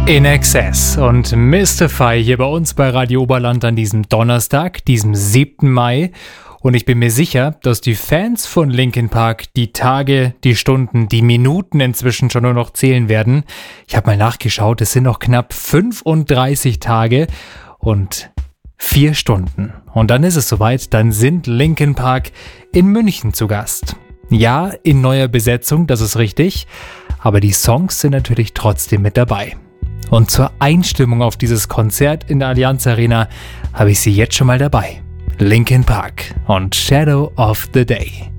INXS und Mystify hier bei uns bei Radio Oberland an diesem Donnerstag, diesem 7. Mai. Und ich bin mir sicher, dass die Fans von Linkin Park die Tage, die Stunden, die Minuten inzwischen schon nur noch zählen werden. Ich habe mal nachgeschaut, es sind noch knapp 35 Tage und 4 Stunden. Und dann ist es soweit, dann sind Linkin Park in München zu Gast. Ja, in neuer Besetzung, das ist richtig, aber die Songs sind natürlich trotzdem mit dabei. Und zur Einstimmung auf dieses Konzert in der Allianz Arena habe ich sie jetzt schon mal dabei. Linkin Park und Shadow of the Day.